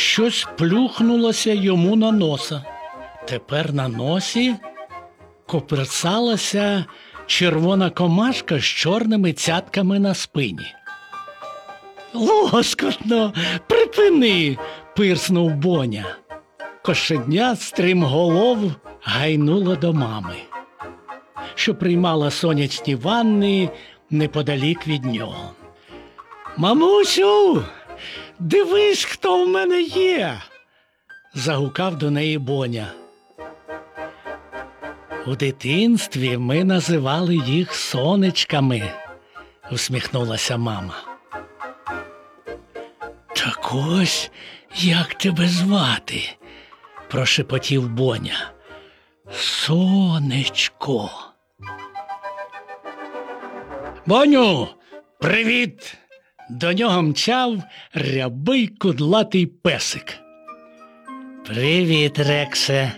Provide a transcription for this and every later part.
щось плюхнулося йому на носа. Тепер на носі коперсалася червона комашка з чорними цятками на спині. «Лоскотно! Припини!» – пирснув Боня. Кошеня стрімголов гайнуло до мами, що приймала сонячні ванни неподалік від нього. «Мамусю, дивись, хто в мене є!» – загукав до неї Боня. «У дитинстві ми називали їх сонечками», – усміхнулася мама. «Так ось, як тебе звати?» – прошепотів Боня. «Сонечко». «Боню, привіт!» До нього мчав рябий кудлатий песик. «Привіт, Рексе!»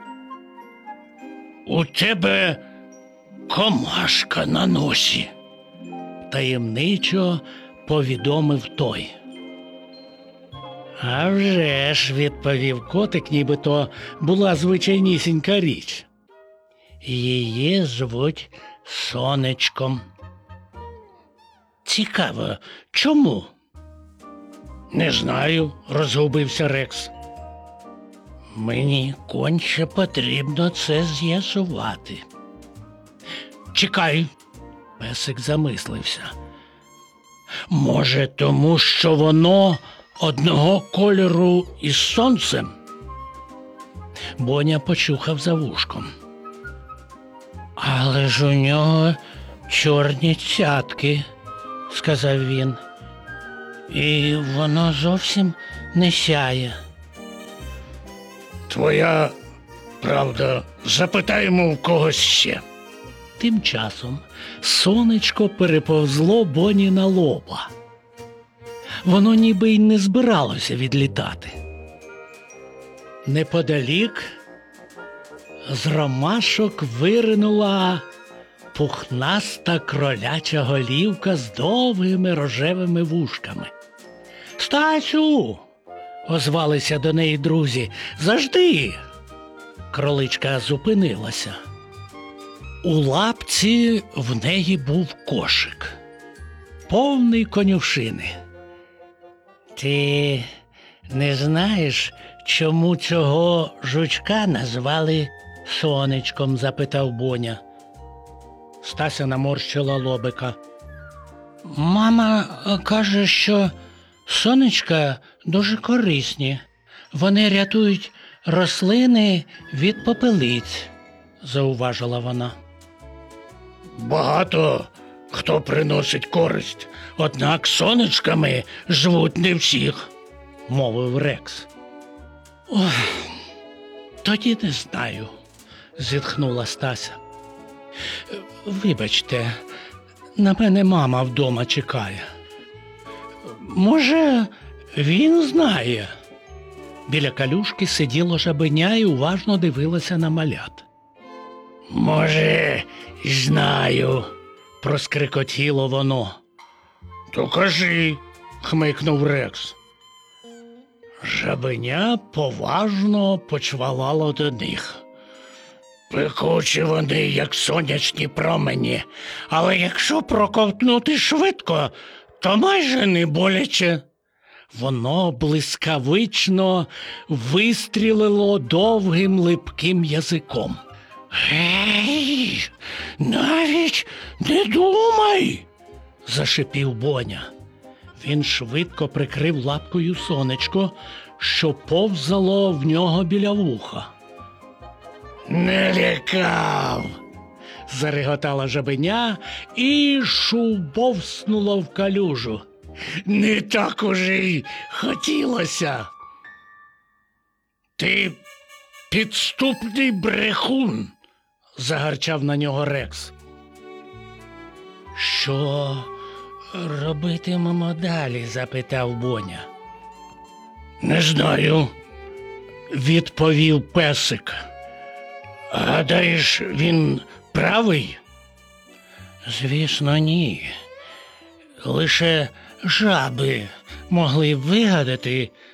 «У тебе комашка на носі», – таємничо повідомив той. «А вже ж», – відповів котик, нібито була звичайнісінька річ. «Її звуть Сонечком». «Цікаво, чому?» «Не знаю», – розгубився Рекс. «Мені конче потрібно це з'ясувати». «Чекай», – песик замислився. «Може, тому що воно одного кольору із сонцем?» Боня почухав за вушком. «Але ж у нього чорні цятки», – сказав він. «І воно зовсім не сяє». «Твоя правда, запитаємо в когось ще». Тим часом сонечко переповзло Боні на лоба. Воно ніби й не збиралося відлітати. Неподалік з ромашок виринула пухнаста кроляча голівка з довгими рожевими вушками. «Стасю!» – озвалися до неї друзі. «Завжди!» Кроличка зупинилася. У лапці в неї був кошик, повний конюшини. «Ти не знаєш, чому цього жучка назвали Сонечком?» – запитав Боня. Стася наморщила лобика. «Мама каже, що сонечка дуже корисні. Вони рятують рослини від попелиць», – зауважила вона. «Багато хто приносить користь, однак сонечками живуть не всіх», – мовив Рекс. «Ох, тоді не знаю», – зітхнула Стася. «Вибачте, на мене мама вдома чекає. Може, він знає?» Біля калюшки сиділо жабеня і уважно дивилося на малят. «Може, й знаю», – проскрикотіло воно. «То кажи», – хмикнув Рекс. Жабеня поважно почвалало до них. «Пекучі вони, як сонячні промені, але якщо проковтнути швидко, то майже не боляче». Воно блискавично вистрілило довгим липким язиком. «Гей, навіть не думай!» – зашипів Боня. Він швидко прикрив лапкою сонечко, що повзало в нього біля вуха. «Не лякав!» – зареготала жабеня і шубовснула в калюжу. «Не так уже й хотілося!» «Ти підступний брехун!» – загарчав на нього Рекс. «Що робитимемо далі?» – запитав Боня. «Не знаю», – відповів песик. «Гадаєш, він правий?» «Звісно, ні. Лише жаби могли вигадати